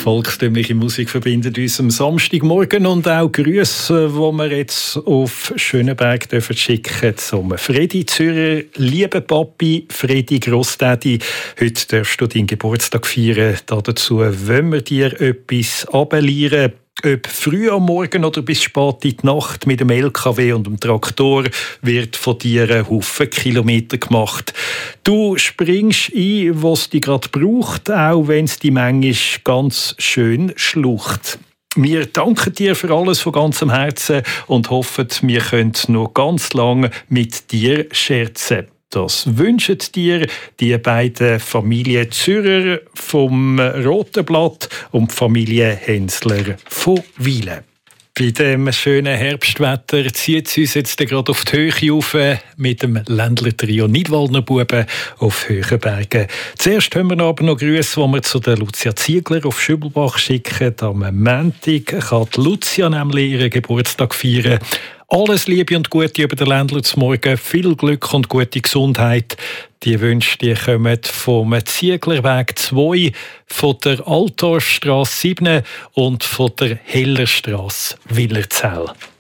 Volkstümliche Musik verbindet uns am Samstagmorgen und auch Grüße, die wir jetzt auf Schönenberg schicken dürfen zum Fredi Zürer. Lieber Papi, Fredi Grossdaddy, heute darfst du deinen Geburtstag feiern. Dazu wollen wir dir etwas abelieren. Ob früh am Morgen oder bis spät in die Nacht mit dem LKW und dem Traktor wird von dir ein Haufen Kilometer gemacht. Du springst ein, was dich gerade braucht, auch wenn es die manchmal ganz schön schlucht. Wir danken dir für alles von ganzem Herzen und hoffen, wir können noch ganz lange mit dir scherzen. Das wünschen dir die beiden Familien Zürer vom Roten Blatt und die Familie Hensler von Wielen. Bei dem schönen Herbstwetter zieht es uns jetzt gerade auf die Höhe rauf mit dem Ländler-Trio Nidwaldner Buben auf Höhenbergen. Zuerst haben wir aber noch Grüße, die wir zu der Lucia Ziegler auf Schübelbach schicken. Am Montag kann die Lucia nämlich ihren Geburtstag feiern. Alles Liebe und Gute über den Ländler zum Morgen, viel Glück und gute Gesundheit. Die Wünsche die kommen vom Zieglerweg 2, von der Altorfstrasse 7 und von der Hellerstrasse Willerzell.